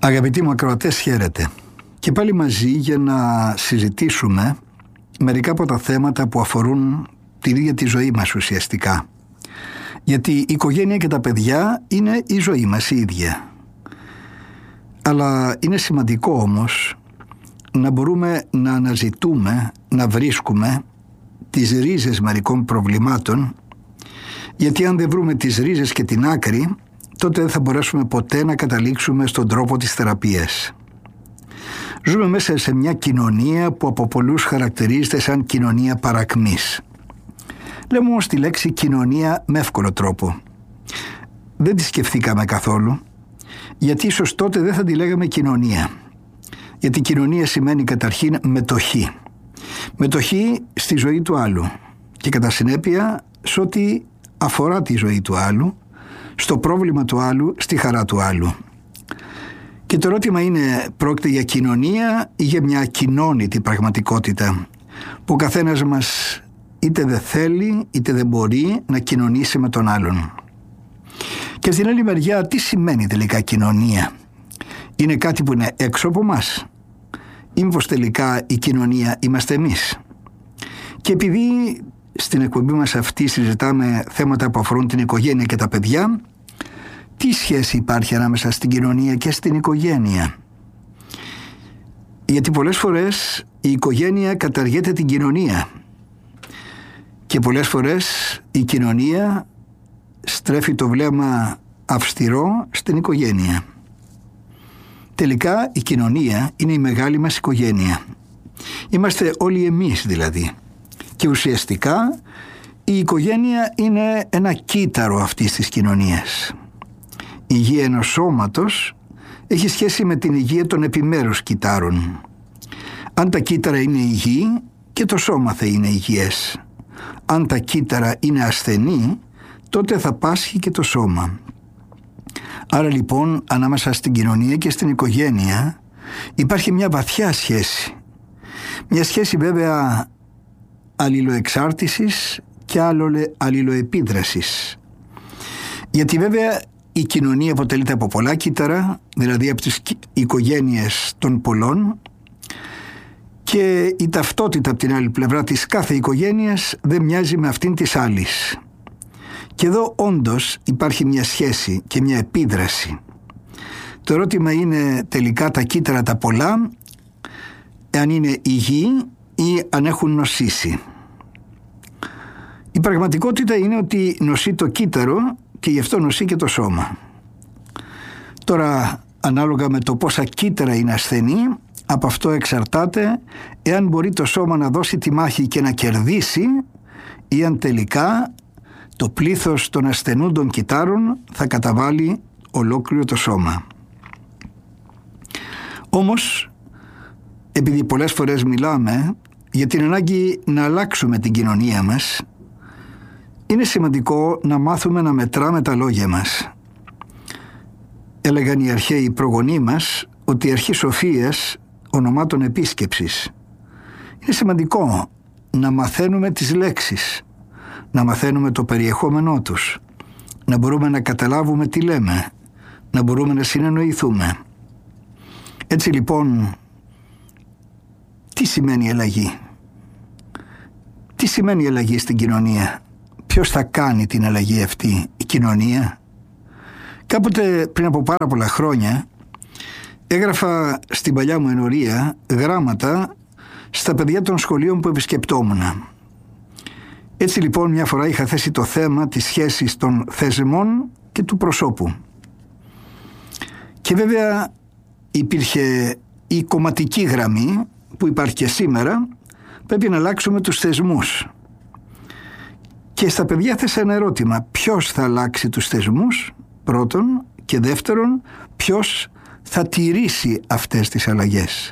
Αγαπητοί μου ακροατές, χαίρετε. Και πάλι μαζί για να συζητήσουμε μερικά από τα θέματα που αφορούν την ίδια τη ζωή μας ουσιαστικά. Γιατί η οικογένεια και τα παιδιά είναι η ζωή μας η ίδια. Αλλά είναι σημαντικό όμως να μπορούμε να αναζητούμε, να βρίσκουμε τις ρίζες μερικών προβλημάτων, γιατί αν δεν βρούμε τις ρίζες και την άκρη, τότε δεν θα μπορέσουμε ποτέ να καταλήξουμε στον τρόπο της θεραπείας. Ζούμε μέσα σε μια κοινωνία που από πολλούς χαρακτηρίζεται σαν κοινωνία παρακμής. Λέμε όμως τη λέξη κοινωνία με εύκολο τρόπο. Δεν τη σκεφτήκαμε καθόλου, γιατί ίσως τότε δεν θα τη λέγαμε κοινωνία. Γιατί κοινωνία σημαίνει καταρχήν μετοχή. Μετοχή στη ζωή του άλλου και κατά συνέπεια σε ό,τι αφορά τη ζωή του άλλου, στο πρόβλημα του άλλου, στη χαρά του άλλου. Και το ερώτημα είναι, πρόκειται για κοινωνία ή για μια ακοινώνητη πραγματικότητα που ο καθένας μας είτε δεν θέλει είτε δεν μπορεί να κοινωνήσει με τον άλλον. Και στην άλλη μεριά, τι σημαίνει τελικά κοινωνία? Είναι κάτι που είναι έξω από μας ή μήπως τελικά η κοινωνία είμαστε εμείς? Και επειδή στην εκπομπή μας αυτή συζητάμε θέματα που αφορούν την οικογένεια και τα παιδιά, τι σχέση υπάρχει ανάμεσα στην κοινωνία και στην οικογένεια? Γιατί πολλές φορές η οικογένεια καταργείται την κοινωνία και πολλές φορές η κοινωνία στρέφει το βλέμμα αυστηρό στην οικογένεια. Τελικά η κοινωνία είναι η μεγάλη μας οικογένεια. Είμαστε όλοι εμείς δηλαδή. Και ουσιαστικά η οικογένεια είναι ένα κύτταρο αυτής της κοινωνίας. Η υγεία ενός σώματος έχει σχέση με την υγεία των επιμέρους κυττάρων. Αν τα κύτταρα είναι υγιή, και το σώμα θα είναι υγιές. Αν τα κύτταρα είναι ασθενή, τότε θα πάσχει και το σώμα. Άρα λοιπόν, ανάμεσα στην κοινωνία και στην οικογένεια υπάρχει μια βαθιά σχέση. Μια σχέση βέβαια αλληλοεξάρτησης και αλληλοεπίδρασης. Γιατί βέβαια η κοινωνία αποτελείται από πολλά κύτταρα, δηλαδή από τις οικογένειες των πολλών, και η ταυτότητα από την άλλη πλευρά της κάθε οικογένειας δεν μοιάζει με αυτήν της άλλης. Και εδώ όντως υπάρχει μια σχέση και μια επίδραση. Το ερώτημα είναι τελικά τα κύτταρα τα πολλά, αν είναι υγιή ή αν έχουν νοσήσει. Η πραγματικότητα είναι ότι νοσεί το κύτταρο και γι' αυτό νοσεί και το σώμα. Τώρα, ανάλογα με το πόσα κύτταρα είναι ασθενή, από αυτό εξαρτάται εάν μπορεί το σώμα να δώσει τη μάχη και να κερδίσει ή αν τελικά το πλήθος των ασθενούντων κυττάρων θα καταβάλει ολόκληρο το σώμα. Όμως, επειδή πολλές φορές μιλάμε για την ανάγκη να αλλάξουμε την κοινωνία μας, είναι σημαντικό να μάθουμε να μετράμε τα λόγια μας. Έλεγαν οι αρχαίοι προγονείς μας ότι η αρχή σοφίας ονομάτων επίσκεψης. Είναι σημαντικό να μαθαίνουμε τις λέξεις, να μαθαίνουμε το περιεχόμενό τους, να μπορούμε να καταλάβουμε τι λέμε, να μπορούμε να συνεννοηθούμε. Έτσι λοιπόν, τι σημαίνει αλλαγή? Τι σημαίνει αλλαγή στην κοινωνία? Ποιος θα κάνει την αλλαγή αυτή? Η κοινωνία? Κάποτε πριν από πάρα πολλά χρόνια έγραφα στην παλιά μου ενορία γράμματα στα παιδιά των σχολείων που επισκεπτόμουν. Έτσι λοιπόν μια φορά είχα θέσει το θέμα της σχέσης των θεσμών και του προσώπου. Και βέβαια υπήρχε η κομματική γραμμή που υπάρχει και σήμερα, πρέπει να αλλάξουμε τους θεσμούς. Και στα παιδιά θέσα ένα ερώτημα: ποιος θα αλλάξει τους θεσμούς, πρώτον, και δεύτερον, ποιος θα τηρήσει αυτές τις αλλαγές?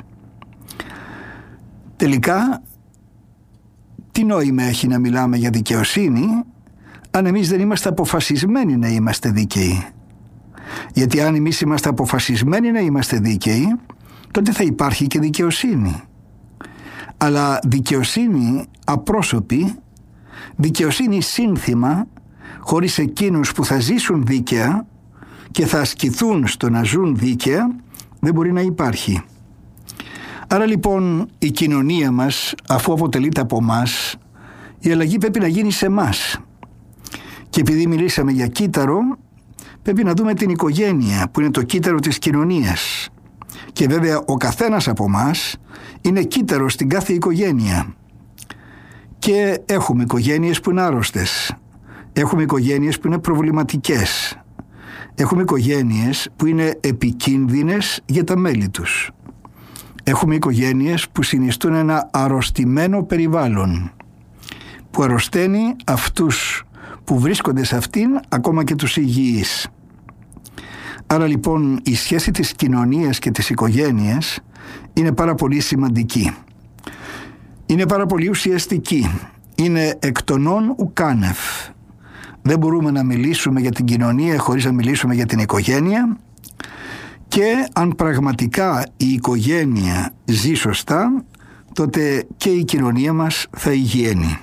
Τελικά, τι νόημα έχει να μιλάμε για δικαιοσύνη αν εμείς δεν είμαστε αποφασισμένοι να είμαστε δίκαιοι? Γιατί αν εμείς είμαστε αποφασισμένοι να είμαστε δίκαιοι, τότε θα υπάρχει και δικαιοσύνη. Αλλά δικαιοσύνη απρόσωπη, δικαιοσύνη σύνθημα, χωρίς εκείνους που θα ζήσουν δίκαια και θα ασκηθούν στο να ζουν δίκαια, δεν μπορεί να υπάρχει. Άρα λοιπόν η κοινωνία μας, αφού αποτελείται από μας, η αλλαγή πρέπει να γίνει σε μας. Και επειδή μιλήσαμε για κύτταρο, πρέπει να δούμε την οικογένεια που είναι το κύτταρο της κοινωνίας. Και βέβαια ο καθένας από μας είναι κύτταρο στην κάθε οικογένεια. Και έχουμε οικογένειες που είναι άρρωστες. Έχουμε οικογένειες που είναι προβληματικές. Έχουμε οικογένειες που είναι επικίνδυνες για τα μέλη τους. Έχουμε οικογένειες που συνιστούν ένα αρρωστημένο περιβάλλον, που αρρωσταίνει αυτούς που βρίσκονται σε αυτήν, ακόμα και τους υγιείς. Άρα λοιπόν η σχέση της κοινωνίας και της οικογένειας είναι πάρα πολύ σημαντική. Είναι πάρα πολύ ουσιαστική. Είναι εκ των ον ουκάνευ. Δεν μπορούμε να μιλήσουμε για την κοινωνία χωρίς να μιλήσουμε για την οικογένεια, και αν πραγματικά η οικογένεια ζει σωστά, τότε και η κοινωνία μας θα υγιαίνει.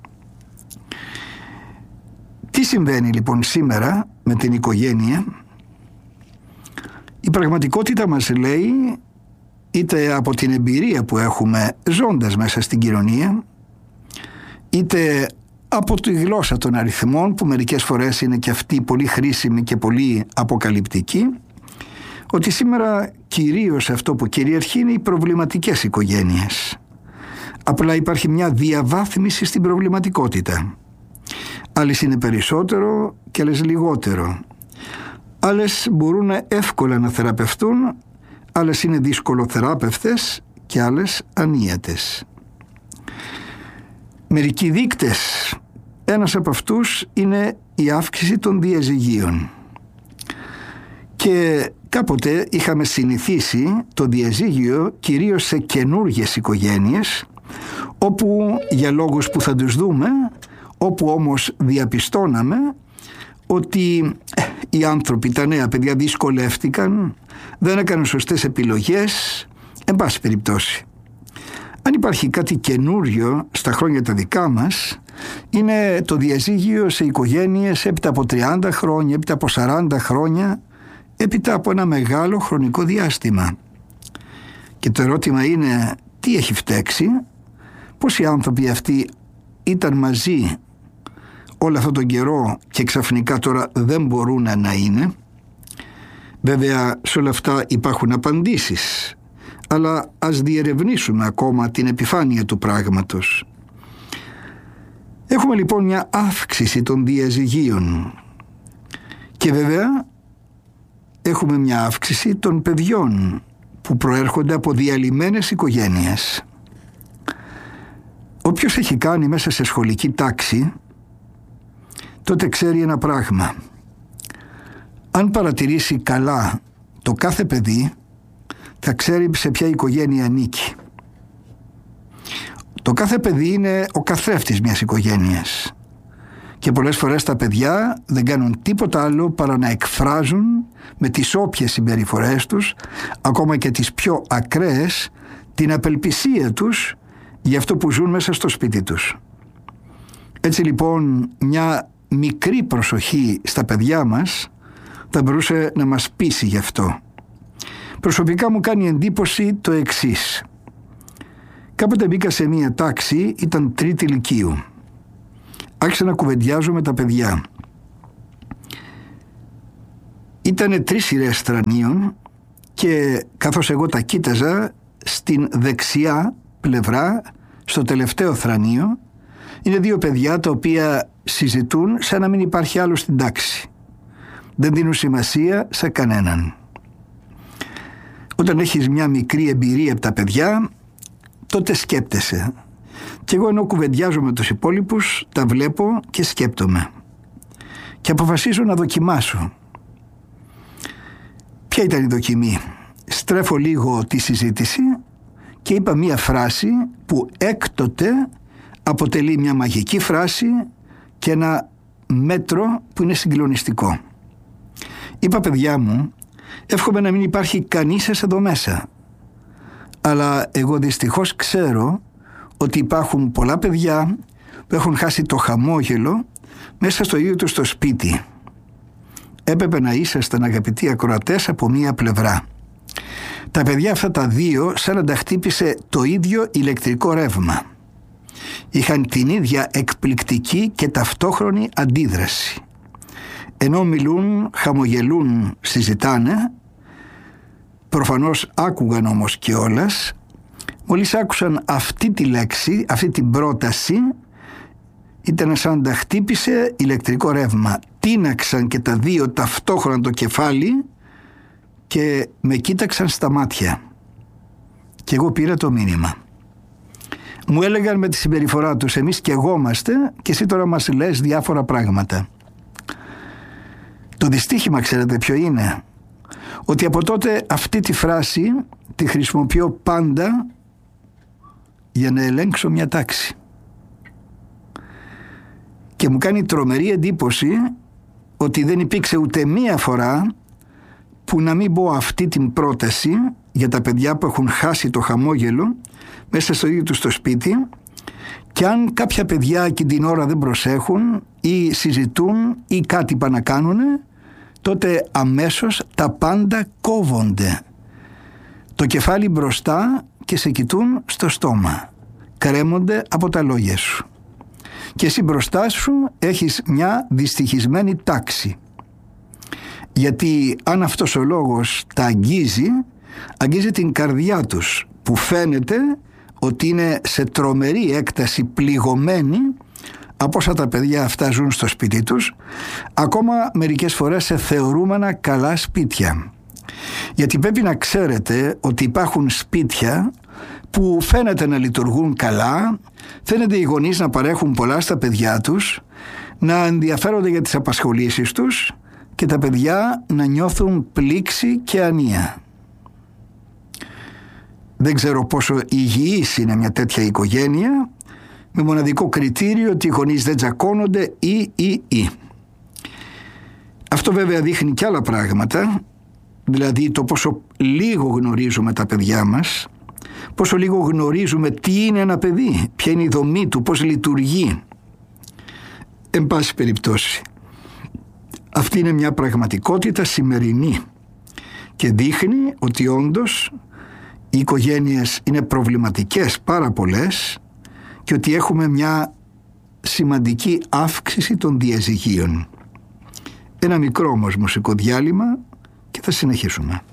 Τι συμβαίνει λοιπόν σήμερα με την οικογένεια? Η πραγματικότητα μας λέει, είτε από την εμπειρία που έχουμε ζώντας μέσα στην κοινωνία, είτε από τη γλώσσα των αριθμών, που μερικές φορές είναι και αυτή πολύ χρήσιμη και πολύ αποκαλυπτική, ότι σήμερα κυρίως αυτό που κυριαρχεί είναι οι προβληματικές οικογένειες. Απλά υπάρχει μια διαβάθμιση στην προβληματικότητα. Άλλες είναι περισσότερο και άλλες λιγότερο. Άλλες μπορούν εύκολα να θεραπευτούν, άλλες είναι δυσκολοθεράπευτες και άλλες ανίατες. Μερικοί δείκτες, ένας από αυτούς είναι η αύξηση των διαζυγίων. Και κάποτε είχαμε συνηθίσει το διαζύγιο κυρίως σε καινούργιες οικογένειες, όπου για λόγους που θα τους δούμε, όπου όμως διαπιστώναμε ότι οι άνθρωποι, τα νέα παιδιά, δυσκολεύτηκαν, δεν έκαναν σωστές επιλογές, εν πάση περιπτώσει. Αν υπάρχει κάτι καινούριο στα χρόνια τα δικά μας, είναι το διαζύγιο σε οικογένειες έπειτα από 30 χρόνια, έπειτα από 40 χρόνια, έπειτα από ένα μεγάλο χρονικό διάστημα. Και το ερώτημα είναι, τι έχει φταίξει? Πώς οι άνθρωποι αυτοί ήταν μαζί όλο αυτόν τον καιρό και ξαφνικά τώρα δεν μπορούν να είναι? Βέβαια σε όλα αυτά υπάρχουν απαντήσεις, αλλά ας διερευνήσουμε ακόμα την επιφάνεια του πράγματος. Έχουμε λοιπόν μια αύξηση των διαζυγίων και βέβαια έχουμε μια αύξηση των παιδιών που προέρχονται από διαλυμένες οικογένειες. Όποιος έχει κάνει μέσα σε σχολική τάξη, τότε ξέρει ένα πράγμα. Αν παρατηρήσει καλά το κάθε παιδί, θα ξέρει σε ποια οικογένεια ανήκει. Το κάθε παιδί είναι ο καθρέφτης μιας οικογένειας. Και πολλές φορές τα παιδιά δεν κάνουν τίποτα άλλο παρά να εκφράζουν με τις όποιες συμπεριφορές τους, ακόμα και τις πιο ακραίες, την απελπισία τους για αυτό που ζουν μέσα στο σπίτι τους. Έτσι λοιπόν μια μικρή προσοχή στα παιδιά μας θα μπορούσε να μας πείσει γι' αυτό. Προσωπικά μου κάνει εντύπωση το εξής. Κάποτε μπήκα σε μία τάξη, ήταν τρίτη λυκείου. Άρχισα να κουβεντιάζω με τα παιδιά. Ήτανε 3 σειρές θρανίων και καθώς εγώ τα κοίταζα, στην δεξιά πλευρά, στο τελευταίο θρανίο, είναι 2 παιδιά τα οποία συζητούν σαν να μην υπάρχει άλλο στην τάξη. Δεν δίνουν σημασία σε κανέναν. Όταν έχεις μια μικρή εμπειρία από τα παιδιά, τότε σκέπτεσαι. Και εγώ ενώ κουβεντιάζω με τους υπόλοιπους, τα βλέπω και σκέπτομαι. Και αποφασίζω να δοκιμάσω. Ποια ήταν η δοκιμή? Στρέφω λίγο τη συζήτηση και είπα μία φράση που έκτοτε αποτελεί μια μαγική φράση και ένα μέτρο που είναι συγκλονιστικό. Είπα, παιδιά μου, εύχομαι να μην υπάρχει κανείς σας εδώ μέσα. Αλλά εγώ δυστυχώς ξέρω ότι υπάρχουν πολλά παιδιά που έχουν χάσει το χαμόγελο μέσα στο ίδιο τους το σπίτι. Έπρεπε να ήσασταν, αγαπητοί ακροατές, από μία πλευρά. Τα παιδιά αυτά τα δύο σαν να τα χτύπησε το ίδιο ηλεκτρικό ρεύμα. Είχαν την ίδια εκπληκτική και ταυτόχρονη αντίδραση. Ενώ μιλούν, χαμογελούν, συζητάνε, προφανώς άκουγαν όμως κιόλας, μόλις άκουσαν αυτή τη λέξη, αυτή την πρόταση, ήταν σαν να τα χτύπησε ηλεκτρικό ρεύμα. Τίναξαν και τα δύο ταυτόχρονα το κεφάλι και με κοίταξαν στα μάτια. Και εγώ πήρα το μήνυμα. Μου έλεγαν με τη συμπεριφορά τους, εμείς καιγόμαστε και εσύ τώρα μας λες διάφορα πράγματα. Το δυστύχημα ξέρετε ποιο είναι? Ότι από τότε αυτή τη φράση τη χρησιμοποιώ πάντα για να ελέγξω μια τάξη. Και μου κάνει τρομερή εντύπωση ότι δεν υπήρξε ούτε μία φορά που να μην πω αυτή την πρόταση για τα παιδιά που έχουν χάσει το χαμόγελο μέσα στο ίδιο τους το σπίτι, και αν κάποια παιδιά εκείνη την ώρα δεν προσέχουν ή συζητούν ή κάτι πάνε να κάνουν, τότε αμέσως τα πάντα κόβονται. Το κεφάλι μπροστά και σε κοιτούν στο στόμα. Κρέμονται από τα λόγια σου. Και εσύ μπροστά σου έχεις μια δυστυχισμένη τάξη. Γιατί αν αυτός ο λόγος τα αγγίζει την καρδιά τους, που φαίνεται ότι είναι σε τρομερή έκταση πληγωμένη από όσα τα παιδιά αυτά ζουν στο σπίτι τους, ακόμα μερικές φορές σε θεωρούμενα καλά σπίτια. Γιατί πρέπει να ξέρετε ότι υπάρχουν σπίτια που φαίνεται να λειτουργούν καλά, φαίνεται οι γονείς να παρέχουν πολλά στα παιδιά τους, να ενδιαφέρονται για τις απασχολήσεις τους και τα παιδιά να νιώθουν πλήξη και ανία. Δεν ξέρω πόσο υγιής είναι μια τέτοια οικογένεια, με μοναδικό κριτήριο ότι οι γονείς δεν τζακώνονται ή. Αυτό βέβαια δείχνει και άλλα πράγματα, δηλαδή το πόσο λίγο γνωρίζουμε τα παιδιά μας, πόσο λίγο γνωρίζουμε τι είναι ένα παιδί, ποια είναι η δομή του, πώς λειτουργεί. Εν πάση περιπτώσει, αυτή είναι μια πραγματικότητα σημερινή και δείχνει ότι όντως οι οικογένειες είναι προβληματικές πάρα πολλές και ότι έχουμε μια σημαντική αύξηση των διαζυγίων. Ένα μικρό όμως μουσικό διάλειμμα και θα συνεχίσουμε.